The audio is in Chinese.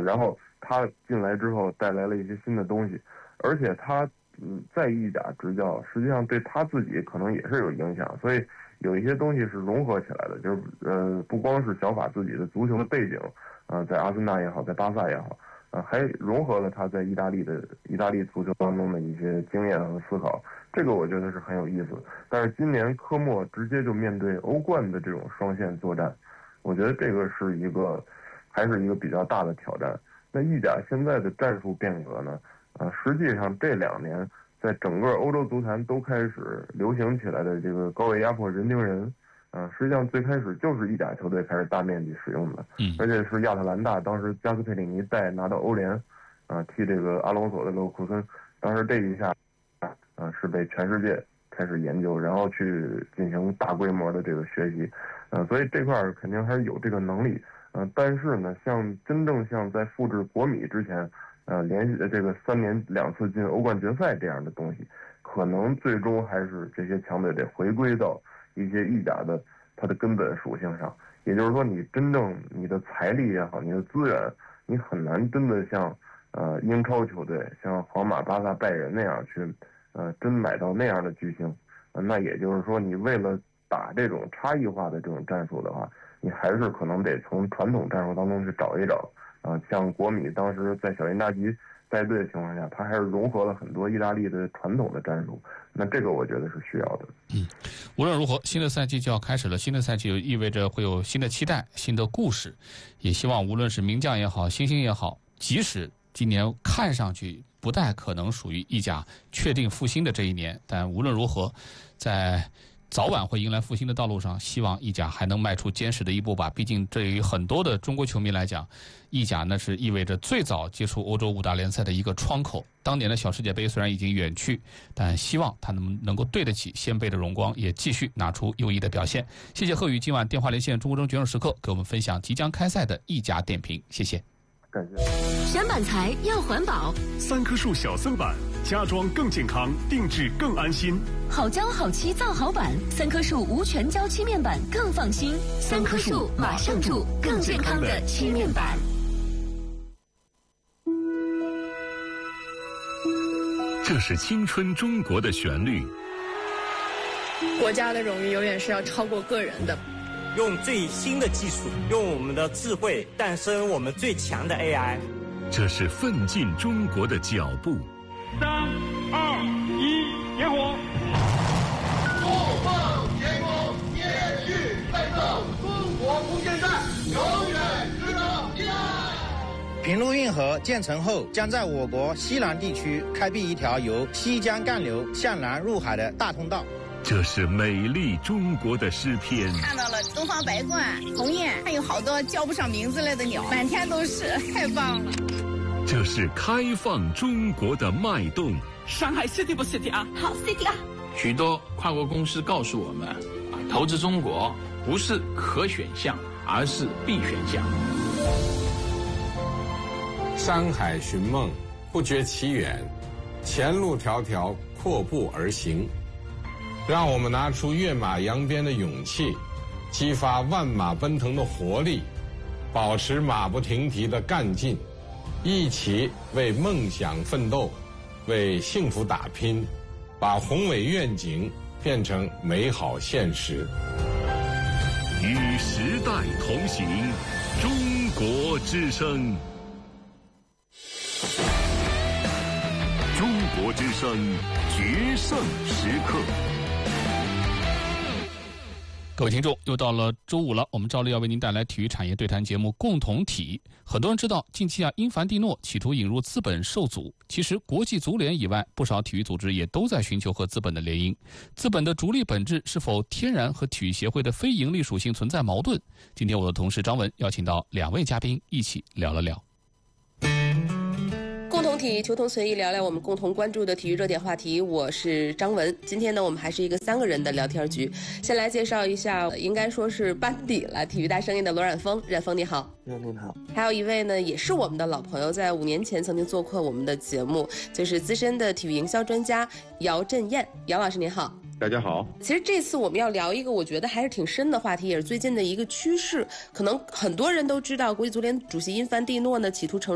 然后他进来之后带来了一些新的东西，而且他在意甲执教，实际上对他自己可能也是有影响，所以有一些东西是融合起来的，就是不光是小法自己的足球的背景，在阿森纳也好，在巴萨也好，还融合了他在意大利足球当中的一些经验和思考，这个我觉得是很有意思。但是今年科莫直接就面对欧冠的这种双线作战，我觉得这个还是一个比较大的挑战。那意甲现在的战术变革呢？实际上这2年在整个欧洲足坛都开始流行起来的这个高位压迫人盯人，实际上最开始就是意甲球队开始大面积使用的，而且是亚特兰大当时加斯佩里尼带拿到欧联，踢这个阿隆索的勒沃库森，当时这一下，是被全世界开始研究，然后去进行大规模的这个学习，所以这块肯定还是有这个能力，但是呢，真正在复制国米之前。连续的这个3年2次进欧冠决赛这样的东西，可能最终还是这些强队得回归到一些意甲的它的根本属性上。也就是说，你真正你的财力也好，你的资源，你很难真的像英超球队像皇马、巴萨、拜仁那样去真买到那样的巨星。那也就是说，你为了打这种差异化的这种战术的话，你还是可能得从传统战术当中去找一找。像国米当时在小因扎吉带队的情况下，他还是融合了很多意大利的传统的战术，那这个我觉得是需要的。 无论如何，新的赛季就要开始了，新的赛季意味着会有新的期待、新的故事，也希望无论是名将也好、新星也好，即使今年看上去不太可能属于意甲确定复兴的这一年，但无论如何，在早晚会迎来复兴的道路上，希望意甲还能迈出坚实的一步吧。毕竟对于很多的中国球迷来讲，意甲呢是意味着最早接触欧洲5大联赛的一个窗口。当年的小世界杯虽然已经远去，但希望他能够对得起先辈的荣光，也继续拿出优异的表现。谢谢贺宇今晚电话连线中国决胜时刻，给我们分享即将开赛的意甲点评。谢谢。 感谢。 选板材要环保 ，3棵树小僧板，家装更健康，定制更安心。 好胶好漆造好板，3棵树无全胶漆面板更放心。3棵树马上住更健康的漆面板。 这是青春中国的旋律。 国家的荣誉永远是要超过个人的。 用最新的技术，用我们的智慧诞生我们最强的 AI。 这是奋进中国的脚步。 3、2、1，点火！ 不放天空，坚毅奋斗，中国无限战，永远值得依赖。 平陆运河建成后，将在我国西南地区开辟一条由西江干流向南入海的大通道。 这是美丽中国的诗篇。 看到了东方白鹳、鸿雁，还有好多叫不上名字来的鸟，满天都是，太棒了。 这是开放中国的脉动。 上海 City 不 City 啊？ 好 City 啊！ 许多跨国公司告诉我们，投资中国不是可选项，而是必选项。 山海寻梦，不觉其远，前路迢迢，阔步而行。让我们拿出跃马扬鞭的勇气，激发万马奔腾的活力，保持马不停蹄的干劲，一起为梦想奋斗，为幸福打拼，把宏伟愿景变成美好现实。 与时代同行，中国之声。中国之声决胜时刻。 各位听众，又到了周五了，我们照例要为您带来体育产业对谈节目《共同体》。很多人知道，近期英凡蒂诺企图引入资本受阻。其实，国际足联以外，不少体育组织也都在寻求和资本的联姻。资本的逐利本质是否天然和体育协会的非盈利属性存在矛盾？今天我的同事张文邀请到2位嘉宾一起聊了聊。 共同体，求同存异，聊聊我们共同关注的体育热点话题。我是张文，今天呢，我们还是一个3个人的聊天局。先来介绍一下，应该说是班底了，体育大声音的罗冉峰。冉峰你好。 您好。 还有一位呢，也是我们的老朋友，在5年前曾经做客我们的节目，就是资深的体育营销专家姚振燕。姚老师您好。 大家好。 其实这次我们要聊一个我觉得还是挺深的话题，也是最近的一个趋势。可能很多人都知道，国际足联主席因凡蒂诺呢企图成